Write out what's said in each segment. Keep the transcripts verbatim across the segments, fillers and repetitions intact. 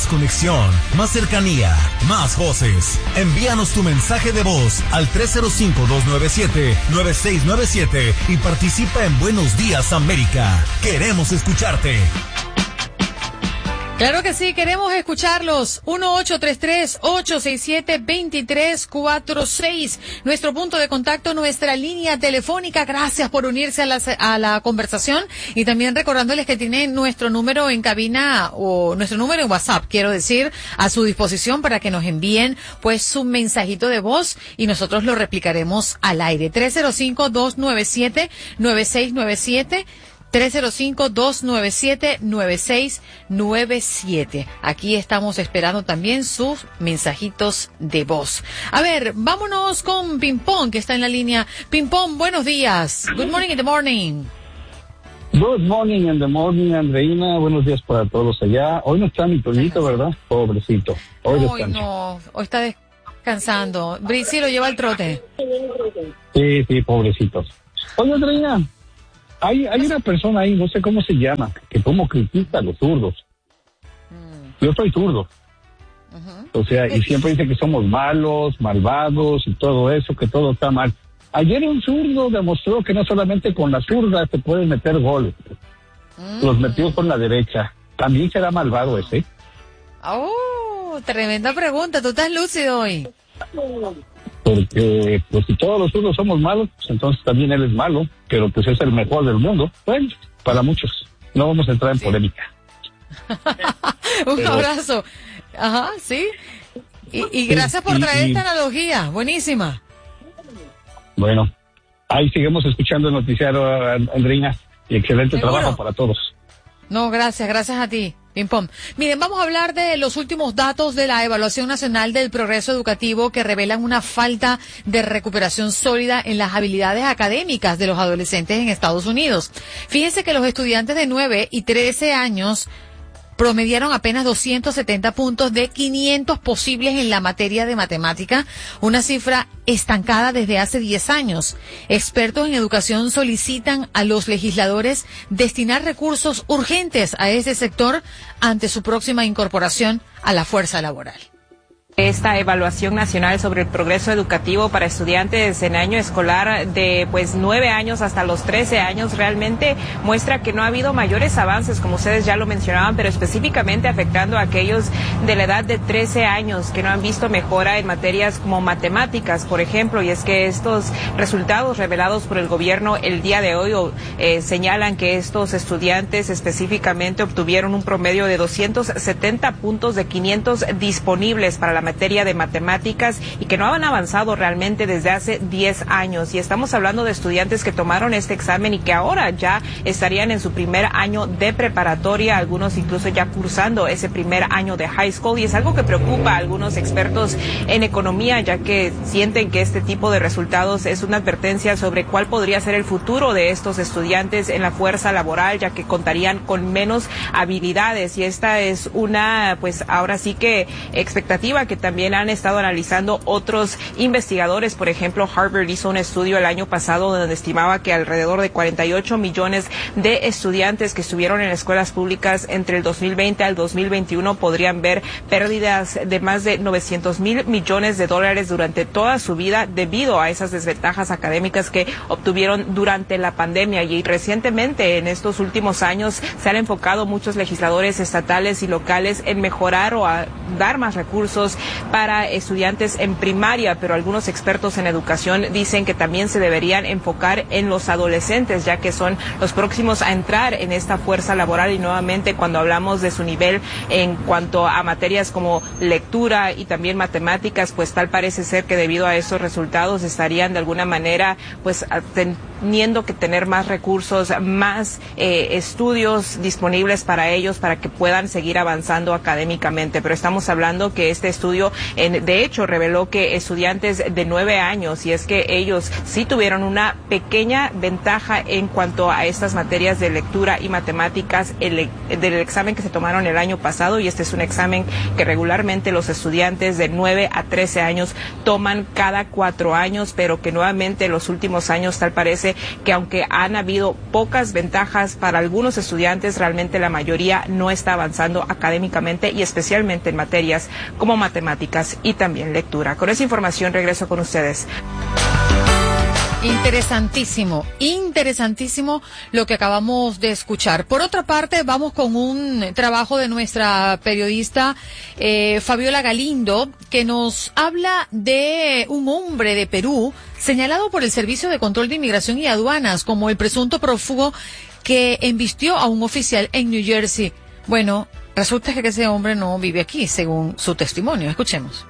Más conexión, más cercanía, más voces. Envíanos tu mensaje de voz al tres cero cinco, dos nueve siete, nueve seis nueve siete y participa en Buenos Días América. Queremos escucharte. Claro que sí, queremos escucharlos. uno ocho tres tres, ocho seis siete, dos tres cuatro seis. Nuestro punto de contacto, nuestra línea telefónica. Gracias por unirse a la, a la conversación. Y también recordándoles que tienen nuestro número en cabina, o nuestro número en WhatsApp, quiero decir, a su disposición para que nos envíen pues su mensajito de voz y nosotros lo replicaremos al aire. tres cero cinco, dos nueve siete, nueve seis nueve siete. tres cero cinco, dos nueve siete, nueve seis nueve siete. Aquí estamos esperando también sus mensajitos de voz. A ver, vámonos con Pimpón, que está en la línea. Pimpón, buenos días. Good morning in the morning. Good morning in the morning, Andreina. Buenos días para todos allá. Hoy no está mi Toñito, ¿verdad? Pobrecito. Hoy, Hoy no, hoy está descansando. Brici lo lleva al trote. Sí, sí, pobrecitos. Oye, Andreina. Hay, hay una persona ahí, no sé cómo se llama, que como critica a los zurdos. Mm. Yo soy zurdo. Uh-huh. O sea, y siempre dice que somos malos, malvados y todo eso, que todo está mal. Ayer un zurdo demostró que no solamente con la zurda se pueden meter goles. Mm. Los metió con la derecha. ¿También será malvado ese? Oh, tremenda pregunta. ¿Tú estás lúcido hoy? Porque pues si todos los zurdos somos malos, pues entonces también él es malo, pero pues es el mejor del mundo. Bueno, para muchos. No vamos a entrar en sí. polémica. Un pero... abrazo. Ajá, sí. Y, y gracias por traer y, esta analogía. Buenísima. Bueno, ahí seguimos escuchando el noticiario, Andreina, y excelente ¿Seguro? trabajo para todos. No, gracias, gracias a ti. Pim pom. Miren, vamos a hablar de los últimos datos de la Evaluación Nacional del Progreso Educativo que revelan una falta de recuperación sólida en las habilidades académicas de los adolescentes en Estados Unidos. Fíjense que los estudiantes de nueve y trece años promediaron apenas doscientos setenta puntos de quinientos posibles en la materia de matemática, una cifra estancada desde hace diez años. Expertos en educación solicitan a los legisladores destinar recursos urgentes a ese sector ante su próxima incorporación a la fuerza laboral. Esta evaluación nacional sobre el progreso educativo para estudiantes en año escolar de pues nueve años hasta los trece años realmente muestra que no ha habido mayores avances, como ustedes ya lo mencionaban, pero específicamente afectando a aquellos de la edad de trece años que no han visto mejora en materias como matemáticas, por ejemplo, y es que estos resultados revelados por el gobierno el día de hoy eh, señalan que estos estudiantes específicamente obtuvieron un promedio de doscientos setenta puntos de quinientos disponibles para la materia de matemáticas y que no han avanzado realmente desde hace diez años. Y estamos hablando de estudiantes que tomaron este examen y que ahora ya estarían en su primer año de preparatoria, algunos incluso ya cursando ese primer año de high school, y es algo que preocupa a algunos expertos en economía, ya que sienten que este tipo de resultados es una advertencia sobre cuál podría ser el futuro de estos estudiantes en la fuerza laboral, ya que contarían con menos habilidades. Y esta es una, pues ahora sí que expectativa que también han estado analizando otros investigadores. Por ejemplo, Harvard hizo un estudio el año pasado donde estimaba que alrededor de cuarenta y ocho millones de estudiantes que estuvieron en escuelas públicas entre el dos mil veinte al dos mil veintiuno podrían ver pérdidas de más de novecientos mil millones de dólares durante toda su vida debido a esas desventajas académicas que obtuvieron durante la pandemia. Y recientemente, en estos últimos años, se han enfocado muchos legisladores estatales y locales en mejorar o a dar más recursos para estudiantes en primaria, pero algunos expertos en educación dicen que también se deberían enfocar en los adolescentes, ya que son los próximos a entrar en esta fuerza laboral. Y nuevamente, cuando hablamos de su nivel en cuanto a materias como lectura y también matemáticas, pues tal parece ser que debido a esos resultados estarían de alguna manera pues teniendo que tener más recursos, más eh, estudios disponibles para ellos para que puedan seguir avanzando académicamente. Pero estamos hablando que este estudio estudio, en, de hecho, reveló que estudiantes de nueve años, y es que ellos sí tuvieron una pequeña ventaja en cuanto a estas materias de lectura y matemáticas el, del examen que se tomaron el año pasado, y este es un examen que regularmente los estudiantes de nueve a trece años toman cada cuatro años, pero que nuevamente en los últimos años tal parece que aunque han habido pocas ventajas para algunos estudiantes, realmente la mayoría no está avanzando académicamente y especialmente en materias como matemáticas y también lectura. Con esa información regreso con ustedes. Interesantísimo, interesantísimo lo que acabamos de escuchar. Por otra parte, vamos con un trabajo de nuestra periodista eh, Fabiola Galindo, que nos habla de un hombre de Perú señalado por el Servicio de Control de Inmigración y Aduanas como el presunto prófugo que embistió a un oficial en New Jersey. Bueno, resulta que ese hombre no vive aquí, según su testimonio. Escuchemos.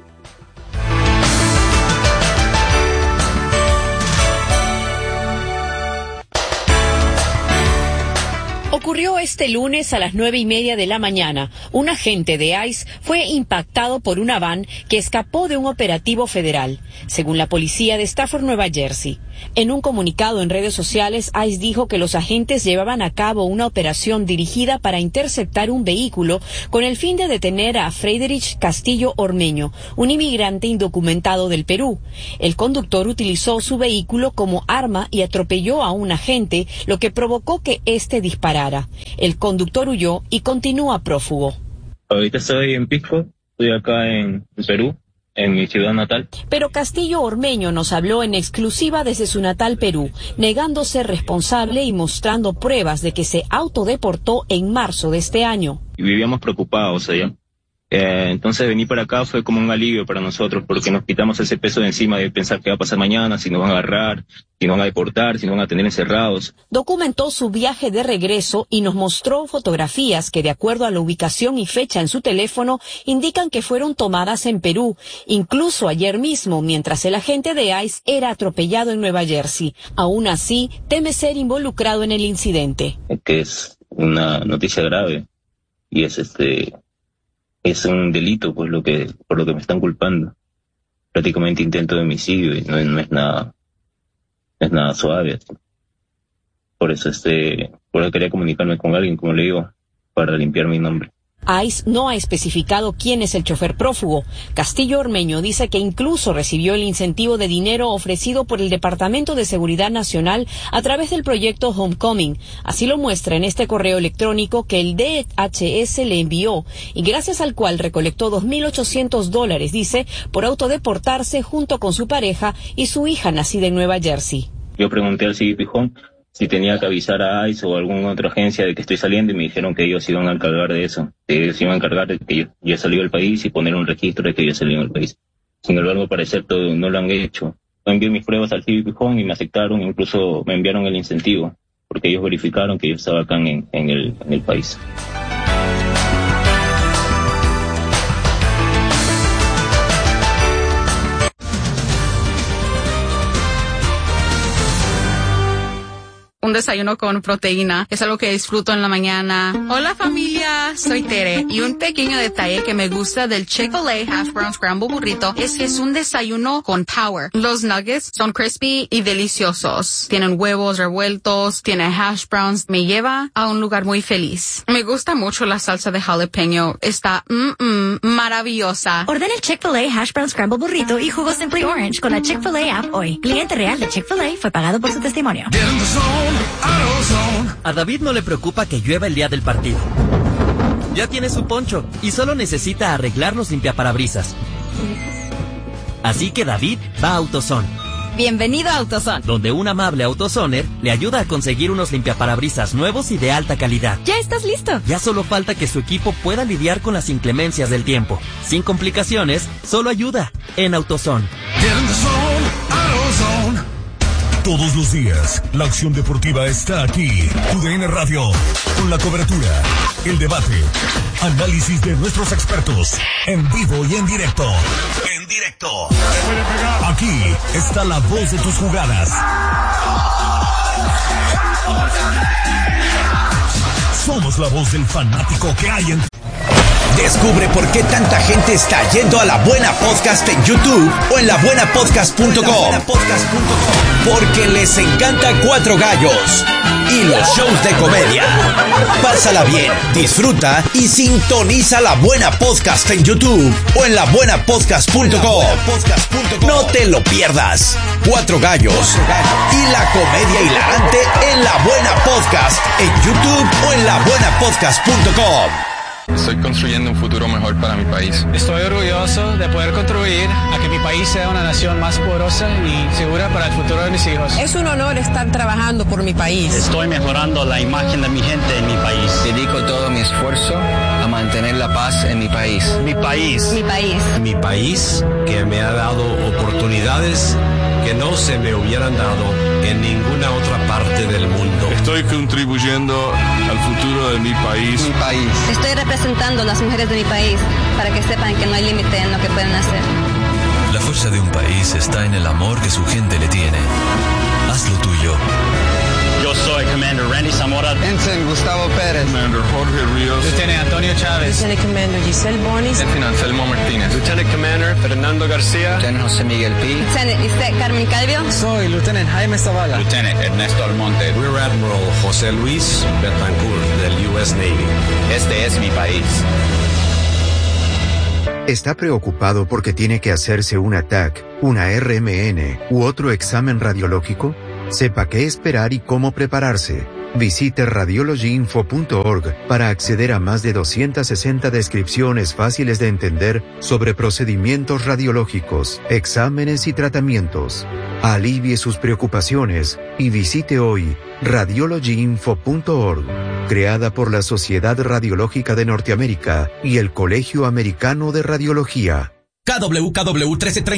Ocurrió este lunes a las nueve y media de la mañana. Un agente de ICE fue impactado por una van que escapó de un operativo federal, según la policía de Stafford, Nueva Jersey. En un comunicado en redes sociales, ICE dijo que los agentes llevaban a cabo una operación dirigida para interceptar un vehículo con el fin de detener a Friedrich Castillo Ormeño, un inmigrante indocumentado del Perú. El conductor utilizó su vehículo como arma y atropelló a un agente, lo que provocó que éste disparara. El conductor huyó y continúa prófugo. Ahorita estoy en Pisco, estoy acá en Perú, en mi ciudad natal. Pero Castillo Ormeño nos habló en exclusiva desde su natal Perú, negándose responsable y mostrando pruebas de que se autodeportó en marzo de este año. Vivíamos preocupados allá. Eh, entonces venir para acá fue como un alivio para nosotros, porque nos quitamos ese peso de encima de pensar qué va a pasar mañana, si nos van a agarrar, si nos van a deportar, si nos van a tener encerrados. Documentó su viaje de regreso y nos mostró fotografías que, de acuerdo a la ubicación y fecha en su teléfono, indican que fueron tomadas en Perú, incluso ayer mismo, mientras el agente de ICE era atropellado en Nueva Jersey. Aún así, teme ser involucrado en el incidente. Que es una noticia grave y es este... es un delito, pues, lo que, por lo que me están culpando. Prácticamente intento de homicidio y no, no es nada, no es nada suave. Por eso este, por eso quería comunicarme con alguien, como le digo, para limpiar mi nombre. ICE no ha especificado quién es el chofer prófugo. Castillo Ormeño dice que incluso recibió el incentivo de dinero ofrecido por el Departamento de Seguridad Nacional a través del proyecto Homecoming. Así lo muestra en este correo electrónico que el D H S le envió y gracias al cual recolectó dos mil ochocientos dólares, dice, por autodeportarse junto con su pareja y su hija nacida en Nueva Jersey. Yo pregunté al C B P Home si tenía que avisar a ICE o a alguna otra agencia de que estoy saliendo y me dijeron que ellos iban a encargar de eso, que ellos iban a encargar de que yo, yo he salido del país y poner un registro de que yo he salido del país. Sin embargo, al parecer todo no lo han hecho. Yo envié mis pruebas al C B P Home y me aceptaron, incluso me enviaron el incentivo, porque ellos verificaron que yo estaba acá en, en, el, en el país. Un desayuno con proteína es algo que disfruto en la mañana. Hola familia, soy Tere y un pequeño detalle que me gusta del Chick-fil-A Hash Brown Scramble Burrito es que es un desayuno con power. Los nuggets son crispy y deliciosos. Tienen huevos revueltos, tiene hash browns. Me lleva a un lugar muy feliz. Me gusta mucho la salsa de jalapeño. Está mm, mm, maravillosa. Ordena el Chick-fil-A Hash Brown Scramble Burrito y jugo Simply Orange con la Chick-fil-A app hoy. Cliente real de Chick-fil-A fue pagado por su testimonio. A David no le preocupa que llueva el día del partido. Ya tiene su poncho y solo necesita arreglar los limpiaparabrisas. Así que David va a AutoZone. Bienvenido a AutoZone, donde un amable AutoZoner le ayuda a conseguir unos limpiaparabrisas nuevos y de alta calidad. ¿Ya estás listo? Ya solo falta que su equipo pueda lidiar con las inclemencias del tiempo. Sin complicaciones, solo ayuda en AutoZone. Todos los días, la acción deportiva está aquí. Tu D N Radio, con la cobertura, el debate, análisis de nuestros expertos, en vivo y en directo. En directo. Aquí está la voz de tus jugadas. Somos la voz del fanático que hay en... Descubre por qué tanta gente está yendo a La Buena Podcast en YouTube o en la buena podcast punto com. Porque les encanta Cuatro Gallos y los shows de comedia. Pásala bien, disfruta y sintoniza La Buena Podcast en YouTube o en la buena podcast punto com. No te lo pierdas. Cuatro Gallos y la comedia hilarante en La Buena Podcast en YouTube o en la buena podcast punto com. Estoy construyendo un futuro mejor para mi país. Estoy orgulloso de poder contribuir a que mi país sea una nación más poderosa y segura para el futuro de mis hijos. Es un honor estar trabajando por mi país. Estoy mejorando la imagen de mi gente en mi país. Dedico todo mi esfuerzo a mantener la paz en mi país. Mi país. Mi país. Mi país, que me ha dado oportunidades que no se me hubieran dado en ninguna otra parte del mundo. Estoy contribuyendo al futuro de mi país. Mi país. Estoy representando a las mujeres de mi país para que sepan que no hay límite en lo que pueden hacer. La fuerza de un país está en el amor que su gente le tiene. Haz lo tuyo. Yo soy Commander Randy Zamora. Ensign Gustavo Pérez. Commander Jorge Ríos. Lieutenant Antonio Chávez. Lieutenant Commander Giselle Bonis. Lieutenant Anselmo Martínez. Lieutenant Commander Fernando García. Lieutenant José Miguel P. Lieutenant Isaac Carmen Calvio. Soy Lieutenant Jaime Zavala. Lieutenant Ernesto Almonte. Rear Admiral José Luis Betancourt del U S Navy. Este es mi país. ¿Está preocupado porque tiene que hacerse una T A C, una R M N u otro examen radiológico? Sepa qué esperar y cómo prepararse. Visite radiology info punto org para acceder a más de doscientas sesenta descripciones fáciles de entender sobre procedimientos radiológicos, exámenes y tratamientos. Alivie sus preocupaciones y visite hoy radiology info punto org, creada por la Sociedad Radiológica de Norteamérica y el Colegio Americano de Radiología. K W K W trece treinta